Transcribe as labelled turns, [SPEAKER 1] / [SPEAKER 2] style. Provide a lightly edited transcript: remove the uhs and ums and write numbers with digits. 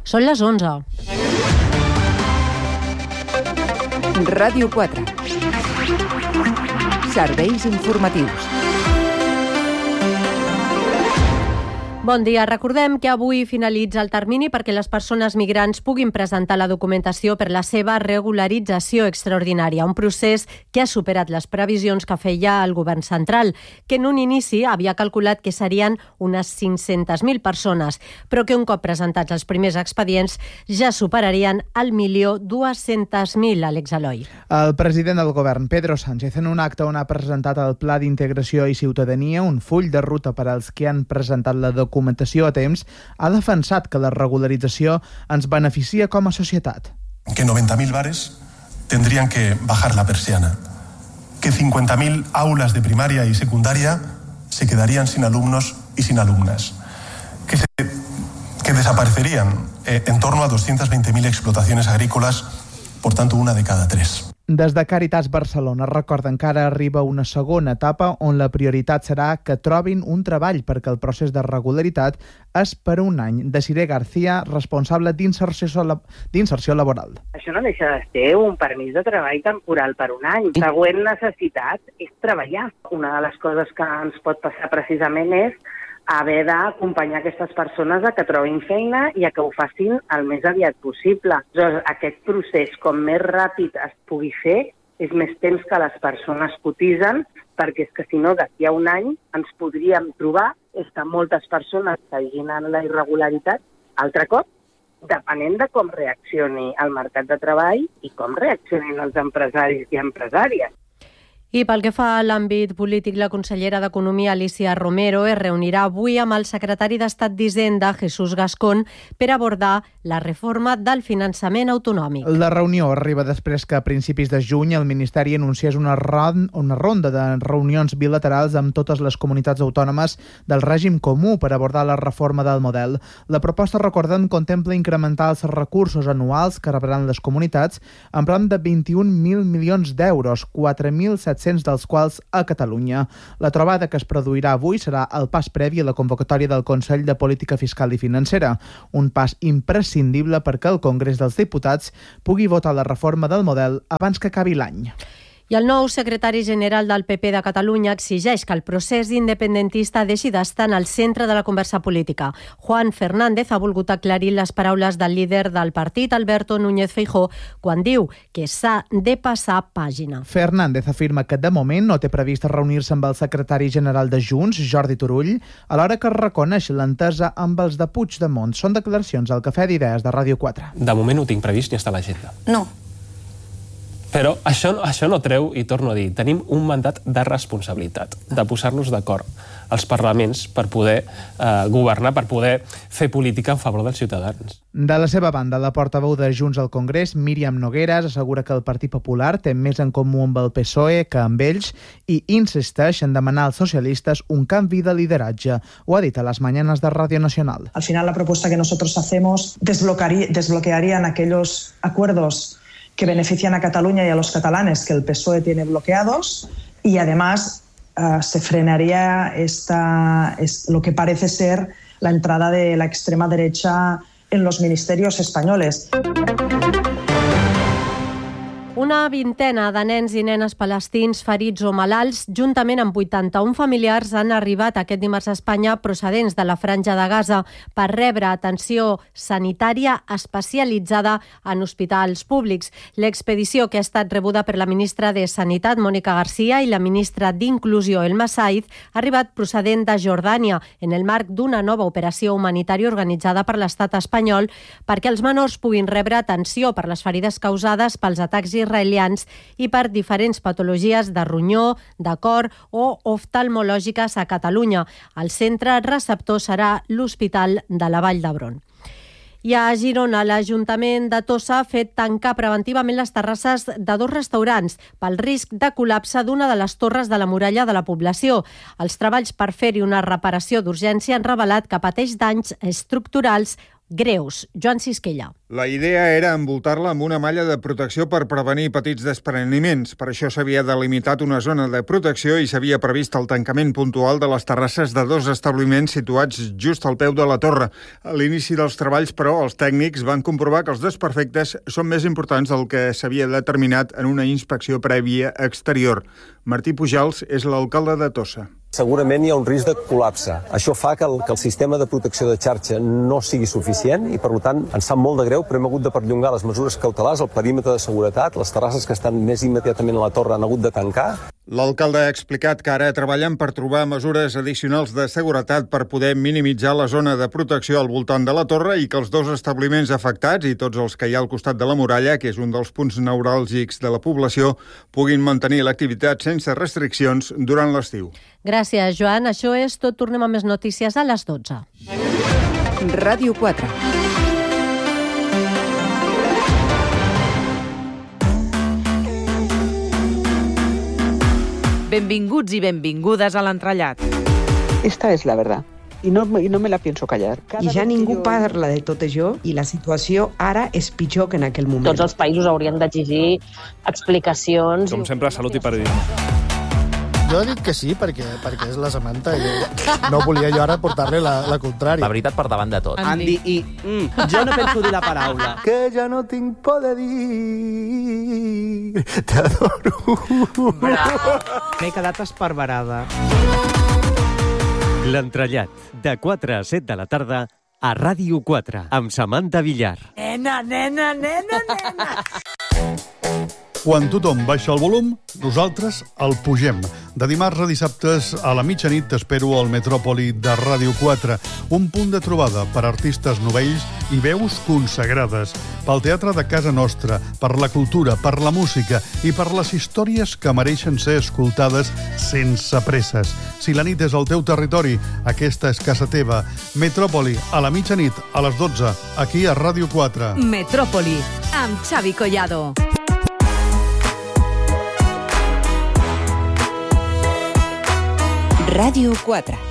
[SPEAKER 1] Són les 11.
[SPEAKER 2] Ràdio 4. Serveis informatius.
[SPEAKER 1] Bon dia. Recordem que avui finalitza el termini perquè les persones migrants puguin presentar la documentació per la seva regularització extraordinària, un procés que ha superat les previsions que feia el govern central, que en un inici havia calculat que serien unes 500.000 persones, però que un cop presentats els primers expedients ja superarien el 1.200.000, Àlex Eloi.
[SPEAKER 3] El president del govern, Pedro Sánchez, en un acte on ha presentat el Pla d'Integració i Ciutadania, un full de ruta per als que han presentat la documentació a temps, ha defensat que la regularització ens beneficia com a societat.
[SPEAKER 4] Que 90.000 bares tendrían que bajar la persiana, que 50.000 aulas de primaria y secundaria se quedarían sin alumnos y sin alumnas, que desaparecerían en torno a 220.000 explotaciones agrícolas, por tanto una de cada 3.
[SPEAKER 3] Des de Càritas Barcelona recorden que ara arriba una segona etapa on la prioritat serà que trobin un treball perquè el procés de regularitat és per un any. Desiree García, responsable d'inserció laboral.
[SPEAKER 5] Això no deixa de ser un permís de treball temporal per un any. La següent necessitat és treballar. Una de les coses que ens pot passar precisament és haver d'acompanyar aquestes persones a que trobin feina i a que ho facin el més aviat possible. Llavors, aquest procés, com més ràpid es pugui fer, és més temps que les persones cotitzen, perquè és que si no, d'aquí a un any ens podríem trobar que moltes persones seguint en la irregularitat altre cop, depenent de com reaccioni el mercat de treball i com reaccionin els empresaris i empresàries.
[SPEAKER 1] I pel que fa a l'àmbit polític, la consellera d'Economia, Alicia Romero, es reunirà avui amb el secretari d'Estat d'Hisenda, Jesús Gascón, per abordar la reforma del finançament autonòmic.
[SPEAKER 3] La reunió arriba després que a principis de juny el Ministeri anunciés una ronda de reunions bilaterals amb totes les comunitats autònomes del règim comú per abordar la reforma del model. La proposta, recordem, contempla incrementar els recursos anuals que rebran les comunitats en prop de 21.000 milions d'euros, 4.700 dels quals a Catalunya. La trobada que es produirà avui serà el pas previ a la convocatòria del Consell de Política Fiscal i Financera, un pas imprescindible perquè el Congrés dels Diputats pugui votar la reforma del model abans que acabi l'any.
[SPEAKER 1] I el nou secretari general del PP de Catalunya exigeix que el procés independentista deixi d'estar en el centre de la conversa política. Juan Fernández ha volgut aclarir les paraules del líder del partit, Alberto Núñez Feijóo, quan diu que s'ha de passar pàgina.
[SPEAKER 3] Fernández afirma que de moment no té previst reunir-se amb el secretari general de Junts, Jordi Turull, alhora que reconeix l'entesa amb els de Puigdemont. Són declaracions al Cafè d'Idees de Ràdio 4.
[SPEAKER 6] De moment ho tinc previst ni està a l'agenda.
[SPEAKER 7] No.
[SPEAKER 6] Però això no treu, i torno a dir, tenim un mandat de responsabilitat, de posar-nos d'acord als parlaments per poder governar, per poder fer política en favor dels ciutadans.
[SPEAKER 3] De la seva banda, la portaveu de Junts al Congrés, Míriam Nogueras, assegura que el Partit Popular té més en comú amb el PSOE que amb ells i insisteix en demanar als socialistes un canvi de lideratge. Ho ha dit a les mañanas de Radio Nacional.
[SPEAKER 8] Al final, la propuesta que nosotros hacemos desbloquearían aquellos acuerdos que benefician a Cataluña y a los catalanes que el PSOE tiene bloqueados y además se frenaría lo que parece ser la entrada de la extrema derecha en los ministerios españoles.
[SPEAKER 1] Una vintena de nens i nenes palestins ferits o malalts, juntament amb 81 familiars, han arribat aquest dimarts a Espanya procedents de la Franja de Gaza per rebre atenció sanitària especialitzada en hospitals públics. L'expedició, que ha estat rebuda per la ministra de Sanitat, Mònica Garcia, i la ministra d'Inclusió, Elma Said, ha arribat procedent de Jordània en el marc d'una nova operació humanitària organitzada per l'estat espanyol perquè els menors puguin rebre atenció per les ferides causades pels atacs israelians i per diferents patologies de ronyó, de cor o oftalmològiques a Catalunya. El centre receptor serà l'Hospital de la Vall d'Hebron. I a Girona, l'Ajuntament de Tossa ha fet tancar preventivament les terrasses de 2 restaurants pel risc de col·lapse d'una de les torres de la muralla de la població. Els treballs per fer-hi una reparació d'urgència han revelat que pateix danys estructurals greus. Joan Sisquella.
[SPEAKER 7] La idea era envoltar-la amb una malla de protecció per prevenir petits despreniments. Per això s'havia delimitat una zona de protecció i s'havia previst el tancament puntual de les terrasses de 2 establiments situats just al peu de la torre. A l'inici dels treballs, però, els tècnics van comprovar que els desperfectes són més importants del que s'havia determinat en una inspecció prèvia exterior. Martí Pujals és l'alcalde de Tossa.
[SPEAKER 9] Segurament hi ha un risc de col·lapse. Això fa que el sistema de protecció de xarxa no sigui suficient i, per tant, ens sap molt de greu, però hem hagut de perllongar les mesures cautelars, el perímetre de seguretat, les terrasses que estan més immediatament a la torre han hagut de tancar.
[SPEAKER 7] L'alcalde ha explicat que ara treballen per trobar mesures addicionals de seguretat per poder minimitzar la zona de protecció al voltant de la torre i que els 2 establiments afectats i tots els que hi ha al costat de la muralla, que és un dels punts neuràlgics de la població, puguin mantenir l'activitat sense restriccions durant l'estiu.
[SPEAKER 1] Gràcies, Joan. Això és tot. Tornem a més notícies a les 12.
[SPEAKER 2] Ràdio 4.
[SPEAKER 10] Benvinguts i benvingudes a l'entrellat.
[SPEAKER 11] Esta és la verdad. I no me la pienso callar. I ja ningú parla de tot això i la situació ara és pitjor que en aquell moment.
[SPEAKER 12] Tots els països haurien d'exigir explicacions.
[SPEAKER 13] Com sempre, salut i periodisme.
[SPEAKER 14] Jo he dit que sí, perquè és la Samantha i no volia jo ara portar-li la contrària.
[SPEAKER 15] La veritat per davant de tot.
[SPEAKER 16] Andy i... jo no penso dir la paraula.
[SPEAKER 14] Que ja no tinc por de dir... T'adoro.
[SPEAKER 16] M'he quedat esparverada.
[SPEAKER 17] L'entrellat, de 4 a 7 de la tarda, a Ràdio 4, amb Samantha Villar.
[SPEAKER 10] Nena, nena, nena, nena.
[SPEAKER 18] Quan tothom baixa el volum, nosaltres el pugem. De dimarts a dissabtes a la mitjanit t'espero al Metròpoli de Ràdio 4, un punt de trobada per artistes novells i veus consagrades, pel teatre de casa nostra, per la cultura, per la música i per les històries que mereixen ser escoltades sense presses. Si la nit és al teu territori, aquesta és casa teva. Metròpoli, a la mitjanit, a les 12, aquí a Ràdio 4.
[SPEAKER 10] Metròpoli, amb Xavi Collado.
[SPEAKER 2] Ràdio 4.